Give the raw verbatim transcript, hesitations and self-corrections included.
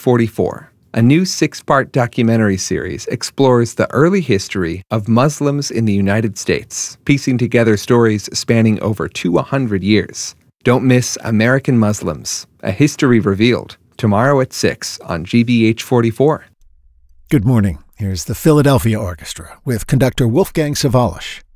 forty-four, a new six-part documentary series, explores the early history of Muslims in the United States, piecing together stories spanning over two hundred years. Don't miss American Muslims, A History Revealed, tomorrow at six on G B H forty-four. Good morning. Here's the Philadelphia Orchestra with conductor Wolfgang Sawallisch.